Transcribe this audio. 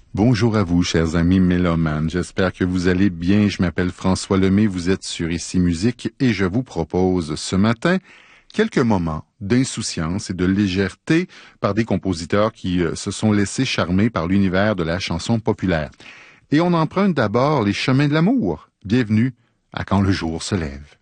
Bonjour à vous, chers amis mélomanes. J'espère que vous allez bien. Je m'appelle François Lemay, vous êtes sur Ici Musique et je vous propose ce matin quelques moments d'insouciance et de légèreté par des compositeurs qui se sont laissés charmer par l'univers de la chanson populaire. Et on emprunte d'abord les chemins de l'amour. Bienvenue à Quand le jour se lève.